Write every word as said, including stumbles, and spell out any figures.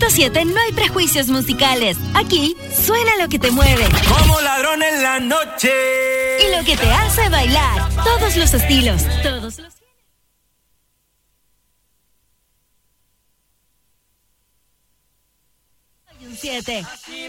punto siete no hay prejuicios musicales. Aquí suena lo que te mueve. Como ladrón en la noche. Y lo que te hace bailar. Todos los estilos, todos los... siete.